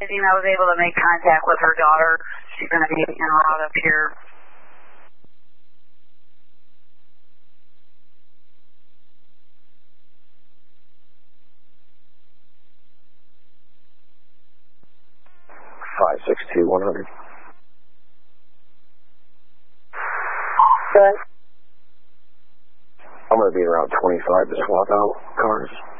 I was able to make contact with her daughter. She's going to be en route up here. Five 62100. Good. I'm going to be around 25 to swap out cars.